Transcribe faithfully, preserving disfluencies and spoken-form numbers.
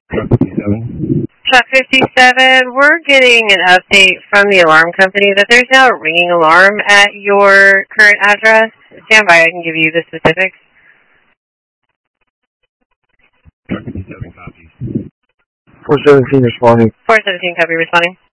Truck fifty-seven. Truck fifty-seven, we're getting an update from the alarm company that there's now a ringing alarm at your current address. Stand by, I can give you the specifics. Truck fifty-seven copies. four seventeen responding. four seventeen, copy, responding.